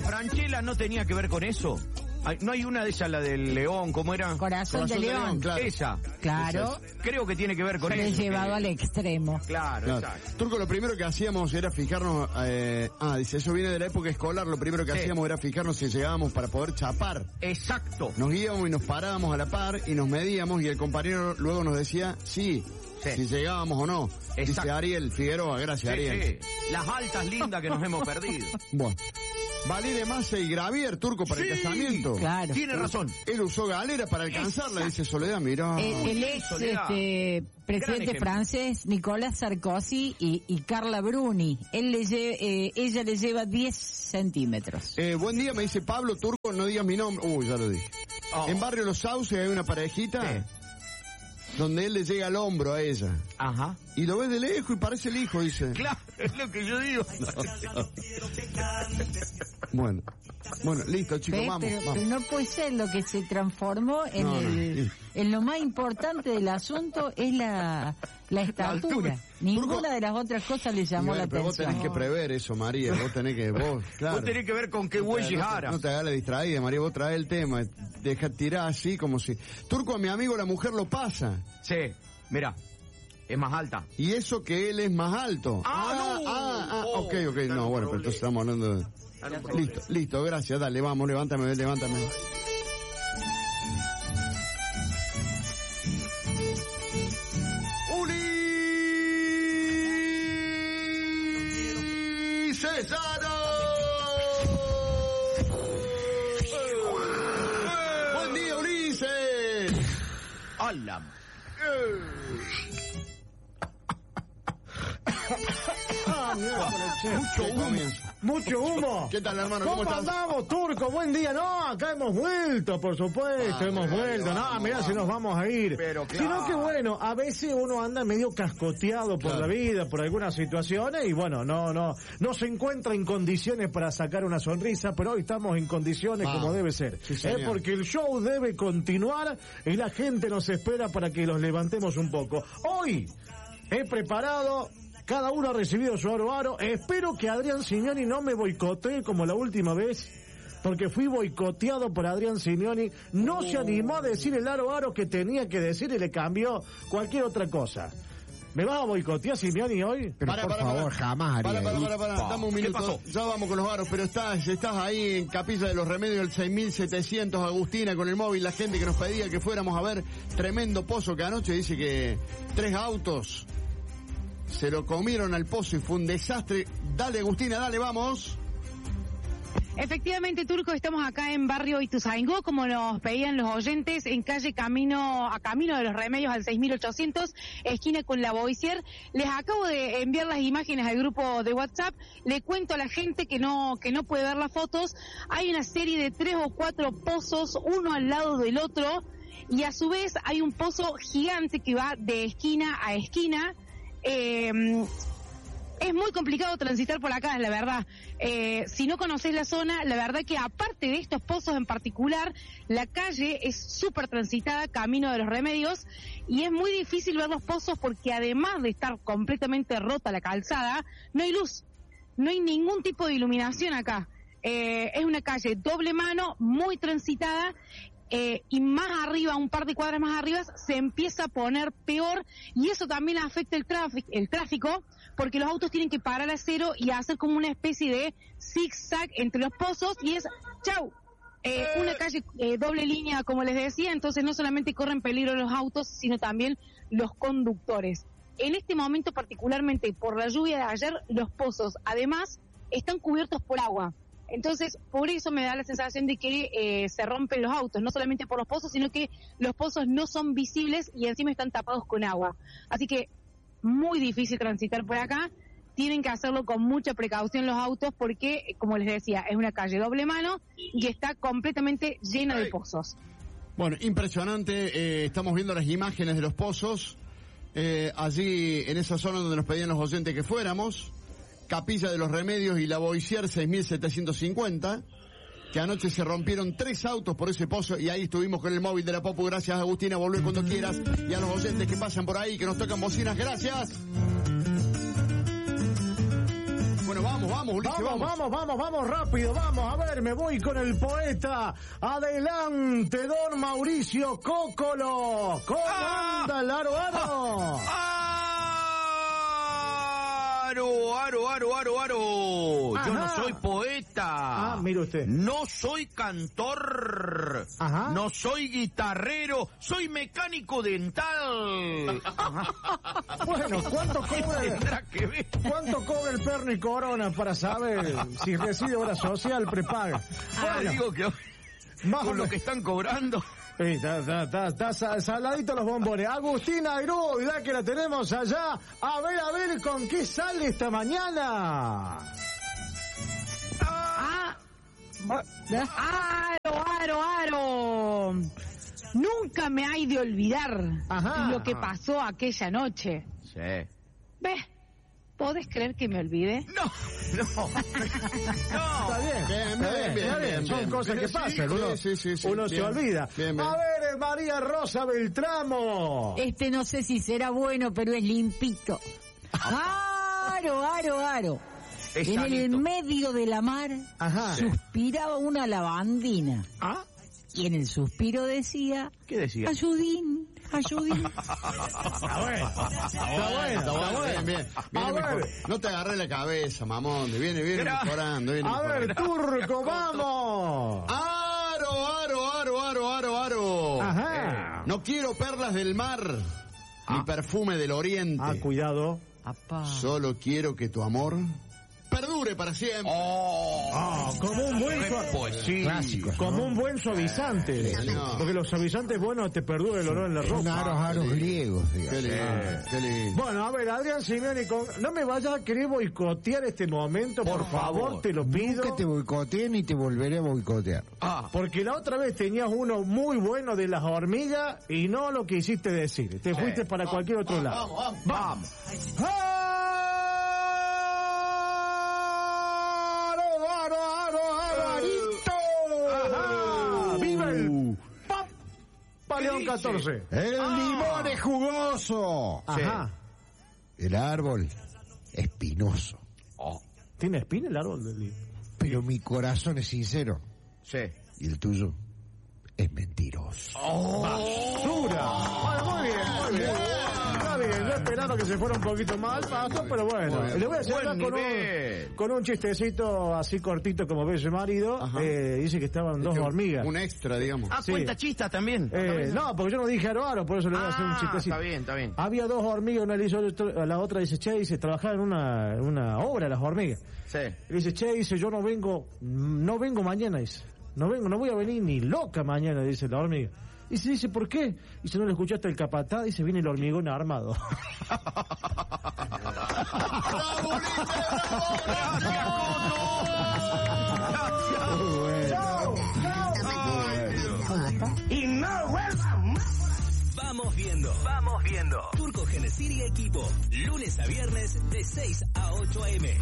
Franchella no tenía que ver con eso. No hay una de esas, la del león, ¿cómo era? Corazón de león. Claro. Esa. Claro. Creo que tiene que ver con Se eso. le llevado al extremo. Claro, exacto. Turco, lo primero que hacíamos era fijarnos, dice, eso viene de la época escolar, lo primero que hacíamos era fijarnos si llegábamos para poder chapar. Exacto. Nos íbamos y nos parábamos a la par y nos medíamos y el compañero luego nos decía, si llegábamos o no. Exacto. Dice Ariel Figueroa, gracias Ariel. Sí. Las altas lindas que nos hemos perdido. Bueno. Valeria Massa y Gravier, Turco, para el casamiento. Claro. Tiene razón. Él usó galera para alcanzarla, dice Soledad, mirá. El ex presidente francés Nicolas Sarkozy y Carla Bruni. Ella le lleva 10 centímetros. Buen día, me dice Pablo, Turco, no digas mi nombre. Uy, ya lo dije. En Barrio Los Sauces hay una parejita donde él le llega al hombro a ella. Ajá. Y lo ves de lejos y parece el hijo, dice. Claro, es lo que yo digo. Bueno, listo, chicos, vamos. Pero no puede ser, lo que se transformó en lo más importante del asunto es la estatura. Ninguna Turco, de las otras cosas le llamó la pero atención. vos tenés que prever eso, María. Vos tenés que, claro. Vos tenés que ver con qué güey llegara. No te hagas la distraída, María. Vos traes el tema. Deja tirar así como si. Turco, a mi amigo la mujer lo pasa. Sí, mira. Es más alta. Y eso que él es más alto. Ok. No, bueno, pero entonces estamos hablando de... Listo, gracias. Dale, vamos, levántame. ¡Cesaro! ¡Buen día, Ulises! ¡Hala! Mucho humo. ¿Qué tal, hermano? ¿Cómo estás? andamos, Turco? Buen día. No, acá hemos vuelto, por supuesto, hemos vuelto. No, mirá si nos vamos a ir. Pero claro. Sino que bueno, a veces uno anda medio cascoteado por la vida, por algunas situaciones, y bueno, no se encuentra en condiciones para sacar una sonrisa, pero hoy estamos en condiciones como debe ser. Sí, porque el show debe continuar y la gente nos espera para que los levantemos un poco. Hoy he preparado... Cada uno ha recibido su aro. Espero que Adrián Signoni no me boicotee como la última vez, porque fui boicoteado por Adrián Signoni. No se animó a decir el aro que tenía que decir y le cambió cualquier otra cosa. ¿Me vas a boicotear, Signoni, hoy? Pero por favor, jamás haría. Para. Dame un minuto. pasó? Ya vamos con los aros, pero estás ahí en Capilla de los Remedios, el 6700, Agustina, con el móvil, la gente que nos pedía que fuéramos a ver tremendo pozo que anoche dice que 3 autos se lo comieron al pozo y fue un desastre. Dale, Agustina, dale, vamos. Efectivamente, Turco, estamos acá en barrio Ituzaingó, como nos pedían los oyentes, en calle Camino de los Remedios al 6800, esquina con la Boissier. Les acabo de enviar las imágenes al grupo de WhatsApp. Le cuento a la gente que no puede ver las fotos. Hay una serie de 3 o 4 pozos, uno al lado del otro, y a su vez hay un pozo gigante que va de esquina a esquina. Es muy complicado transitar por acá, la verdad. Si no conocés la zona, la verdad que aparte de estos pozos en particular, la calle es súper transitada, Camino de los Remedios, y es muy difícil ver los pozos porque además de estar completamente rota la calzada, no hay luz, no hay ningún tipo de iluminación acá. Es una calle doble mano, muy transitada, y más arriba, un par de cuadras más arriba, se empieza a poner peor, y eso también afecta el tráfico, porque los autos tienen que parar a cero y hacer como una especie de zigzag entre los pozos, y es ¡chau! Una calle doble línea, como les decía, entonces no solamente corren peligro los autos, sino también los conductores. En este momento, particularmente por la lluvia de ayer, los pozos, además, están cubiertos por agua. Entonces, por eso me da la sensación de que se rompen los autos, no solamente por los pozos, sino que los pozos no son visibles y encima están tapados con agua. Así que, muy difícil transitar por acá. Tienen que hacerlo con mucha precaución los autos porque, como les decía, es una calle doble mano y está completamente llena de pozos. Bueno, impresionante. Estamos viendo las imágenes de los pozos. Allí, en esa zona donde nos pedían los oyentes que fuéramos. Capilla de los Remedios y la Boissier 6750, que anoche se rompieron 3 autos por ese pozo, y ahí estuvimos con el móvil de la Popu. Gracias, Agustina, volvé cuando quieras, y a los oyentes que pasan por ahí, que nos tocan bocinas, gracias. Bueno, vamos, Ulises, vamos, rápido, vamos. A ver, me voy con el poeta. Adelante, don Mauricio Cócolo. ¿Cómo anda el aro? Aro. Ajá. Yo no soy poeta. Mire usted. No soy cantor. Ajá. No soy guitarrero. Soy mecánico dental. Bueno, ¿cuánto ¿Qué cobra? tendrá que ver? ¿Cuánto cobra el perno y corona para saber si recibe obra social prepaga? Bueno, Digo que más o con lo menos. que están cobrando. Sí, está saladito los bombones. Agustina Airúbida, que la tenemos allá. A ver con qué sale esta mañana. Aro. Nunca me hay de olvidar lo que pasó aquella noche. Sí. ¿Ves? ¿Podés creer que me olvidé? No. Está bien. Bien. Son cosas que pasan. Uno se olvida. Bien. A ver, María Rosa Beltramo. No sé si será bueno, pero es limpito. Aro. Es En el sanito. medio de la mar suspiraba una lavandina. Y en el suspiro decía... ¿Qué decía? Ayudín. Está bueno. Bien. No te agarré la cabeza, mamón. Viene mejorando. A ver, Turco, vamos. Aro. Ajá. No quiero perlas del mar, ni perfume del oriente. Cuidado. Solo quiero que tu amor perdure para siempre. Como un buen Clásico. como un buen suavizante. No. Porque los suavizantes buenos te perduran el olor en la ropa. Aros griegos, Qué lindo. Bueno, a ver, Adrián Simeoni, no me vayas a querer boicotear este momento, por favor, te lo pido. Nunca te boicoteé ni te volveré a boicotear. Porque la otra vez tenías uno muy bueno de las hormigas y no lo que hiciste decir. Te fuiste para cualquier otro lado. Vamos. ¡Viva el León 14! El limón es jugoso. Ajá. El árbol espinoso. ¿Tiene espina el árbol del limón? Pero mi corazón es sincero. Sí. Y el tuyo es mentiroso. ¡Basura! Bueno, muy bien. Está bien, yo esperaba que se fuera un poquito más al paso, pero bueno. Le voy a hacer Buen nivel. con un chistecito así cortito como ve su marido. Dice que estaban dos hormigas. Un extra, digamos. Sí. Cuenta chistas también. No, porque yo no dije aro, por eso le voy a hacer un chistecito. Está bien. Había dos hormigas, una le hizo a la otra, dice, dice, trabajaban en una obra las hormigas. Sí. Y dice, dice, yo no vengo mañana, dice. No voy a venir ni loca mañana, dice la hormiga. Y se dice, ¿por qué? Y si no le escuchaste el capataz, dice, viene el hormigón armado. Y no vuelvan más. Vamos viendo. Turco, Genesir y equipo. Lunes a viernes de 6 a 8 a.m.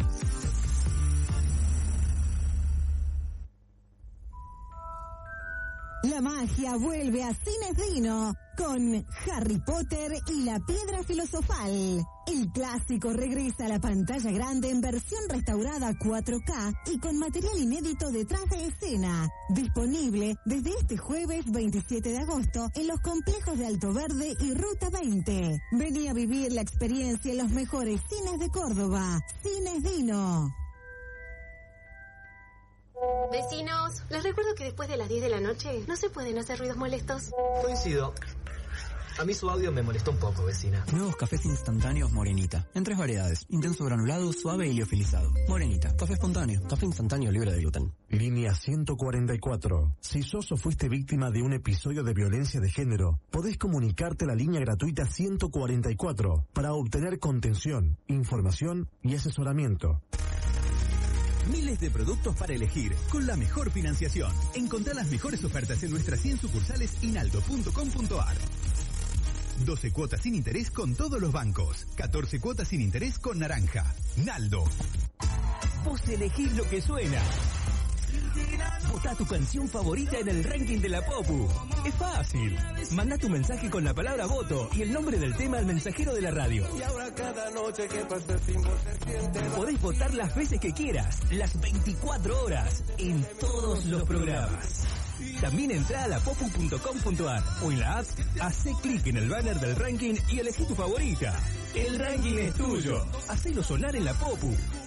La magia vuelve a Cines Dino con Harry Potter y la Piedra Filosofal. El clásico regresa a la pantalla grande en versión restaurada 4K y con material inédito detrás de escena. Disponible desde este jueves 27 de agosto en los complejos de Alto Verde y Ruta 20. Vení a vivir la experiencia en los mejores cines de Córdoba. Cines Dino. Vecinos, les recuerdo que después de las 10 de la noche no se pueden hacer ruidos molestos. Coincido. A mí su audio me molestó un poco, vecina. Nuevos cafés instantáneos Morenita. En 3 variedades. Intenso granulado, suave y liofilizado. Morenita. Café espontáneo. Café instantáneo libre de gluten. Línea 144. Si sos o fuiste víctima de un episodio de violencia de género, podés comunicarte a la línea gratuita 144 para obtener contención, información y asesoramiento. Miles de productos para elegir, con la mejor financiación. Encontrá las mejores ofertas en nuestras 100 sucursales inaldo.com.ar. 12 cuotas sin interés con todos los bancos. 14 cuotas sin interés con Naranja. Naldo. Vos elegís lo que suena. Vota tu canción favorita en el ranking de la Popu. Es fácil. Manda tu mensaje con la palabra voto y el nombre del tema al mensajero de la radio. Y ahora cada noche que pasa sin vos se siente. Podés votar las veces que quieras, las 24 horas, en todos los programas. También entra a lapopu.com.ar o en la app, hacé clic en el banner del ranking y elegí tu favorita. El ranking es tuyo. Hacelo sonar en la Popu.